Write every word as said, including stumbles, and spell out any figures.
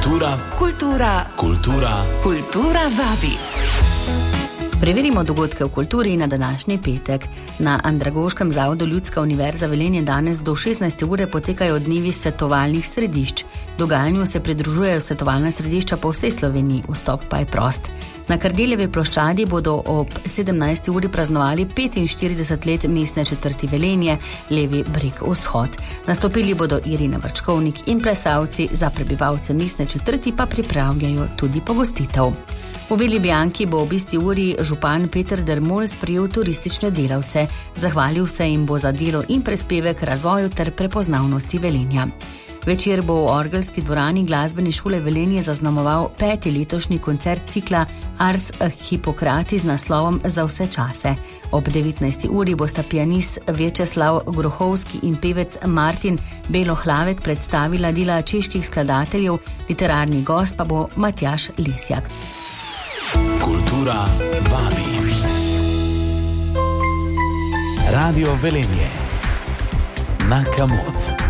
Kultura. Kultura. Kultura. Kultura vabi. Preverimo dogodke v kulturi na današnji petek. Na Andragoškem zavodu Ljudska univerza Velenje danes do šestnajste ure potekajo dnevi svetovalnih središč. Dogajanju se pridružujejo svetovalna središča po vsej Sloveniji, vstop pa je prost. Na Kardeljevi ploščadi bodo ob sedemnajsti uri praznovali petinštirideset let mestne četrti Velenje, Levi breg vzhod. Nastopili bodo Irina Vrčkovnik in plesalci, za prebivalce mestne četrti pa pripravljajo tudi pogostitev. V Veli Bianki bo ob isti uri župan Peter Dermol sprejel turistične delavce. Zahvalil se jim bo za delo in prispevek razvoju ter prepoznavnosti Velenja. Večer bo v orgelski dvorani glasbene šole Velenje zaznamoval peti letošnji koncert cikla Ars Hippocratis z naslovom Za vse čase. Ob devetnajsti uri bosta pianist Večeslav Grohovski in pevec Martin Belohlavek predstavila dela čeških skladateljev, literarni gost pa bo Matjaž Lesjak. Kultura vabi. Radio Velenje. Na Kamot.